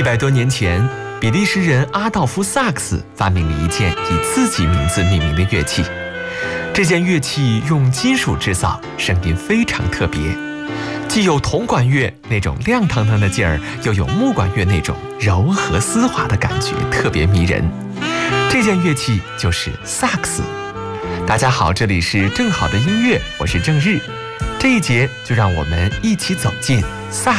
100多年前，比利时人阿道夫·萨克斯发明了一件以自己名字命名的乐器。这件乐器用金属制造，声音非常特别，既有铜管乐那种亮堂堂的劲儿，又有木管乐那种柔和丝滑的感觉，特别迷人。这件乐器就是萨克斯。大家好，这里是正好的音乐，我是郑日。这一节就让我们一起走进萨